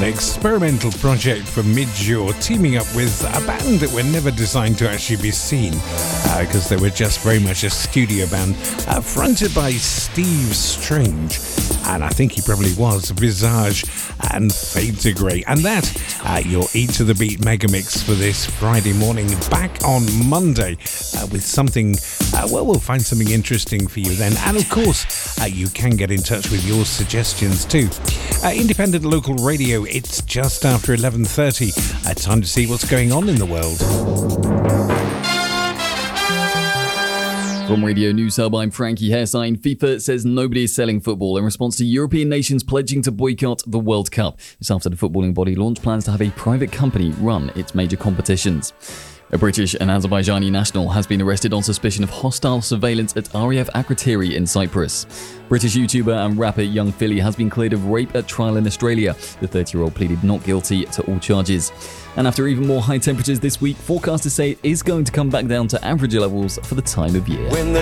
an experimental project from Midjour, teaming up with a band that were never designed to actually be seen, because they were just very much a studio band, fronted by Steve Strange, and I think he probably was, Visage and Fade to Grey. And that, your Eat to the Beat mega mix for this Friday morning. Back on Monday with something, we'll find something interesting for you then. And of course, you can get in touch with your suggestions too. Independent local radio, it's just after 11:30. Time to see what's going on in the world. From Radio News Hub, I'm Frankie Hairsign. FIFA says nobody is selling football in response to European nations pledging to boycott the World Cup. It's after the footballing body launched plans to have a private company run its major competitions. A British and Azerbaijani national has been arrested on suspicion of hostile surveillance at Ariev Akrotiri in Cyprus. British YouTuber and rapper Young Philly has been cleared of rape at trial in Australia. The 30-year-old pleaded not guilty to all charges. And after even more high temperatures this week, forecasters say it is going to come back down to average levels for the time of year.